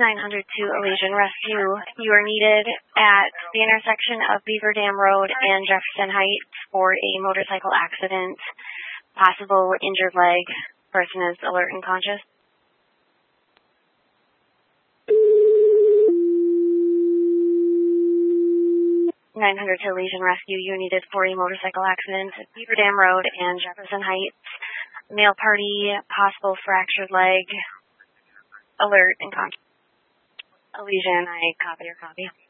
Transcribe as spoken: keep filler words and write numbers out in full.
nine hundred to Elysian Rescue. You are needed at the intersection of Beaver Dam Road and Jefferson Heights for a motorcycle accident. Possible injured leg. Person is alert and conscious. nine hundred to Elysian Rescue. You are needed for a motorcycle accident at Beaver Dam Road and Jefferson Heights. Male party, possible fractured leg, alert and conscious. Elysian, I copy your copy.